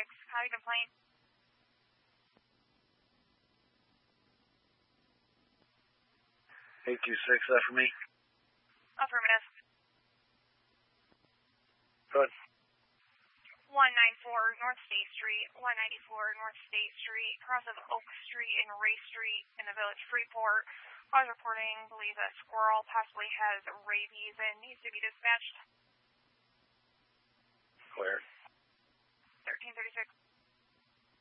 How do you complain? 826, that for me? Affirmative. Good. 194 North State Street, 194 North State Street, cross of Oak Street and Ray Street in the village Freeport. I was reporting, believe a squirrel possibly has rabies and needs to be dispatched. Clear. 1336.